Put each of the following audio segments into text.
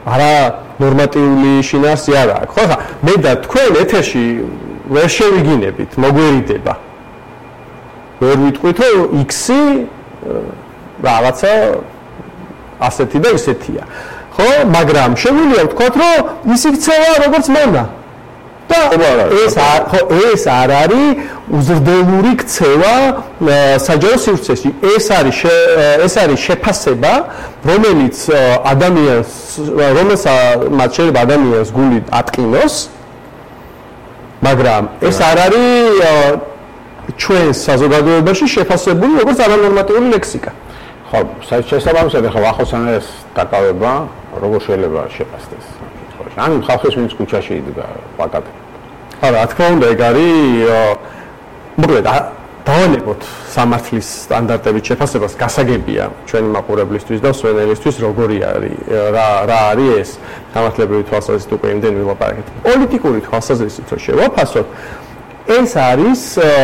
არა ნორმატიული შინაარსი არ აქვს. ხო, ხა მე და თქვენ ეთერში ვერ შევიგინებით, მოგვერიდება. ვერ ვიტყვით, რომ X-ი რაღაცა ასეთი და ისეთია. ხო, მაგრამ შეგვიძლია ვთქვათ, რომ ის იქცევა როგორც მონა. და ეს არ არის უზრდელური ქცევა საჯარო სივრცეში. ეს არის შეფასება, რომელიც რომელსაც შეიძლება ადამიანს გული ატკინოს, მაგრამ ეს არ არის ჩვენ საზოგადოებაში შეფასებული როგორც არანორმატიული ლექსიკა. ხო, შესაბამისად ახლა ახოსანეს დაკავება როგორ შეიძლება შეფასდეს? ან ხალხის ვინც ქუჩაში იდგა პლაკატი. არა, რა თქმა უნდა, ეგ არის მოკლედ დავანებოთ სამართლის სტანდარტებით შეფასებას გასაგებია ჩვენი მაყურებლისთვის და მსმენელისთვის როგორი არის რა არის ეს სამართლებრივი თვალსაზრისით უკვე იმდენ ვილაპარაკეთ. პოლიტიკური თვალსაზრისით რო შევაფასოთ, ეს არის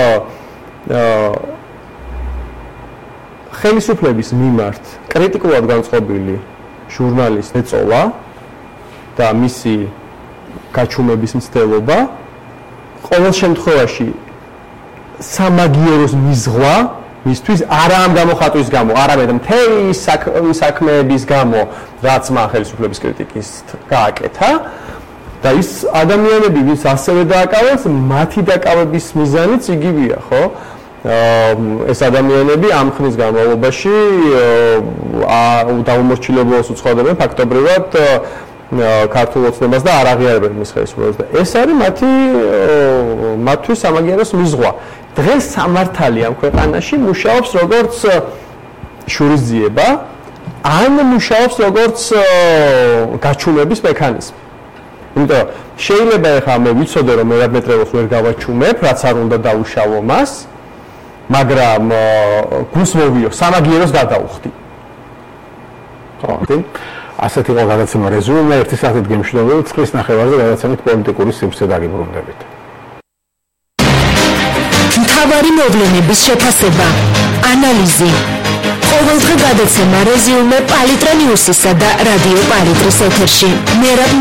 ხელისუფლების მიმართ კრიტიკულად განწყობილი ჟურნალის ეწოვა და მისი გაჩუმების მცდელობა ყოველ შემთხვევაში სამაგიეროს მიზღვა მისთვის არა ამ გამოხატვის გამო, არამედ მთელი საქმეების გამო, რაც მან ხელისუფლების კრიტიკის გააკეთა და ის ადამიანები, ვის ასევე დააკავეს, მათი დაკავების მიზანიც იგივეა, ხო? ეს ადამიანები ამ ხნის განმავლობაში დაუმორჩილებულს უცხოდებენ ფაქტობრივად ქართულ ოცნებას და არ აღიარებენ მის ხელისუფლებას და ეს არის მათთვის სამაგიეროს მიზღვა. დღეს სამართალი ამ ქვეყანაში მუშაობს როგორც შურისძიება, ან მუშაობს როგორც გაჩუმების მექანიზმი. იმიტომ შეიძლება ახლა მე ვიცოდე რომ მერაბმეტრელოს ვერ გავაჩუმებ, რაც არ უნდა დაუშავო მას, მაგრამ გულს მოვიო, სამაგიეროს გადაუხდი. ხო, ასეთ იყო გადაცემა რეზუმე, ერთი საათით გემშვიდობებით, წყლის ნახევარზე გადაცემით პოლიტიკური სივრცე დაგიბრუნდებით. მთავარი მოვლენების შეფასება, ანალიზი. ყოველდღე გადაცემა რეზუმე პალიტრა ნიუსისა და რადიო პალიტრის ეთერში.